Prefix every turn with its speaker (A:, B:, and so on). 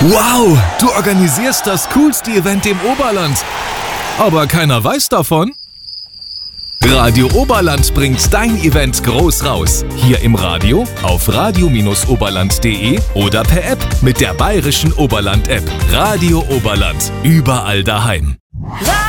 A: Wow, du organisierst das coolste Event im Oberland. Aber keiner weiß davon? Radio Oberland bringt dein Event groß raus. Hier im Radio, auf radio-oberland.de oder per App mit der Bayerischen Oberland-App. Radio Oberland, überall daheim.